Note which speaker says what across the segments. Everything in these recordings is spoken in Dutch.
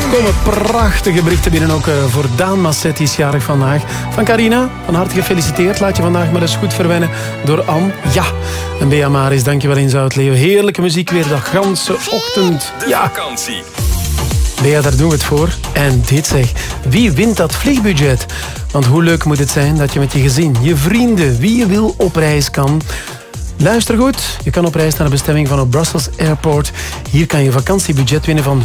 Speaker 1: komen prachtige berichten binnen, ook voor Daan Masset, die is jarig vandaag. Van Carina, van harte gefeliciteerd. Laat je vandaag maar eens goed verwennen door Anne. Ja, en Bea Maris, dankjewel in Zoutleeuw. Heerlijke muziek weer de ganse ochtend. Ja.
Speaker 2: Vakantie.
Speaker 1: Bea, daar doen we het voor. En dit zeg, wie wint dat vliegbudget? Want hoe leuk moet het zijn dat je met je gezin, je vrienden, wie je wil op reis kan. Luister goed, je kan op reis naar de bestemming van op Brussels Airport. Hier kan je vakantiebudget winnen van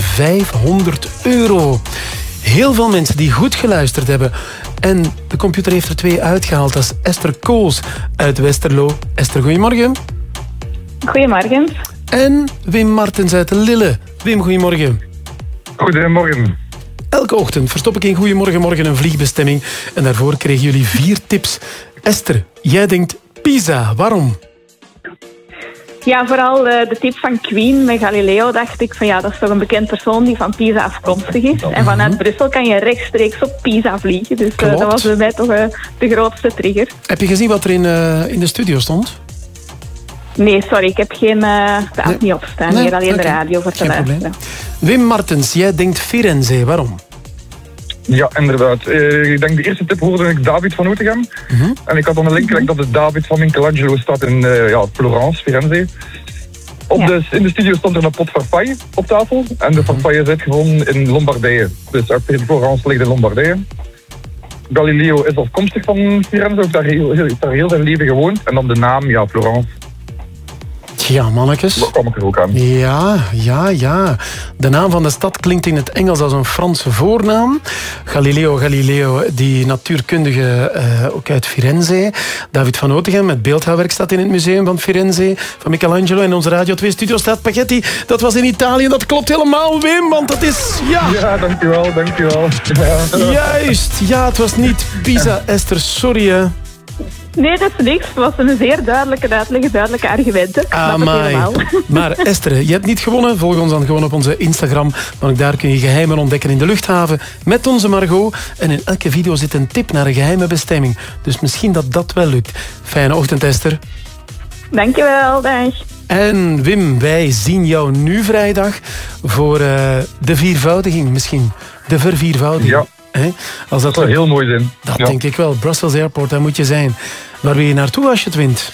Speaker 1: €500. Heel veel mensen die goed geluisterd hebben. En de computer heeft er 2 uitgehaald. Dat is Esther Kools uit Westerlo. Esther, goedemorgen.
Speaker 3: Goedemorgen.
Speaker 1: En Wim Martens uit Lille. Wim, goedemorgen.
Speaker 4: Goedemorgen.
Speaker 1: Elke ochtend verstop ik in Goedemorgen Morgen een vliegbestemming. En daarvoor kregen jullie 4 tips. Esther, jij denkt Pisa. Waarom?
Speaker 3: Ja, vooral de tip van Queen met Galileo dacht ik van ja, dat is toch een bekend persoon die van Pisa afkomstig is. En vanuit Brussel kan je rechtstreeks op Pisa vliegen. Dus dat was bij mij toch de grootste trigger.
Speaker 1: Heb je gezien wat er in de studio stond?
Speaker 3: Nee, sorry, ik heb de app niet opstaan. Hier alleen de radio voor te luisteren.
Speaker 1: Wim Martens, jij denkt Firenze. Waarom?
Speaker 4: Ja, inderdaad. Ik denk de eerste tip hoorde ik David van Oetegem. En ik had dan een link gelegd dat de David van Michelangelo staat in Florence, Firenze. In de studio stond er een pot farfalle op tafel. En de farfalle is uitgevonden in Lombardije. Dus Florence ligt in Lombardije. Galileo is afkomstig van Firenze, heeft daar heel zijn leven gewoond. En dan de naam, ja, Florence.
Speaker 1: Ja, mannetjes.
Speaker 4: Daar kwam ik er ook aan.
Speaker 1: Ja. De naam van de stad klinkt in het Engels als een Franse voornaam. Galileo, die natuurkundige ook uit Firenze. David van Oetegem, het beeldhouwwerk staat in het museum van Firenze. Van Michelangelo in onze Radio 2 studio staat Spaghetti. Dat was in Italië, dat klopt helemaal, Wim, want dat is...
Speaker 4: Ja, dankjewel. Ja.
Speaker 1: Juist, ja, het was niet Pisa, Esther, sorry hè.
Speaker 3: Nee, dat is niks. Het was een zeer duidelijke argumenten.
Speaker 1: Amai. Maar Esther, je hebt niet gewonnen. Volg ons dan gewoon op onze Instagram. Want daar kun je geheimen ontdekken in de luchthaven met onze Margot. En in elke video zit een tip naar een geheime bestemming. Dus misschien dat wel lukt. Fijne ochtend, Esther.
Speaker 3: Dankjewel, dag.
Speaker 1: En Wim, wij zien jou nu vrijdag voor de viervoudiging misschien. De verviervoudiging.
Speaker 4: Ja.
Speaker 1: Als dat
Speaker 4: zou heel mooi zijn.
Speaker 1: Dat denk ik wel. Brussels Airport, daar moet je zijn. Waar wil je naartoe als je het wint?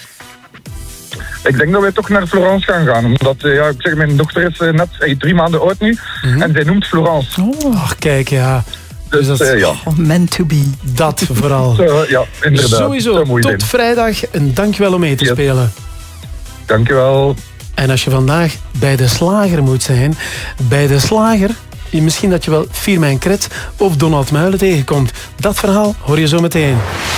Speaker 4: Ik denk dat wij toch naar Florence gaan. Omdat, ik zeg, mijn dochter is net 3 maanden oud nu. En zij noemt Florence.
Speaker 1: Ach, kijk, ja.
Speaker 4: Dus dat is
Speaker 5: meant to be.
Speaker 1: Dat vooral.
Speaker 4: Ja, inderdaad.
Speaker 1: Sowieso, tot vrijdag. En dankjewel om mee te spelen.
Speaker 4: Dankjewel.
Speaker 1: En als je vandaag bij de slager moet zijn, bij de slager... Misschien dat je wel Firmin Kretz of Donald Muilen tegenkomt. Dat verhaal hoor je zo meteen.